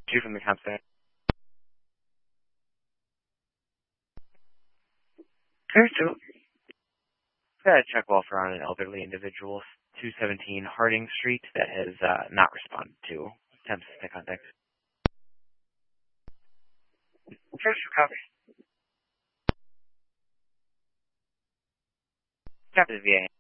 Two from the comp center. There's two. Got a check welfare on an elderly individual, 217 Harding Street, that has not responded to attempts to contact. First copy. Copy the VA.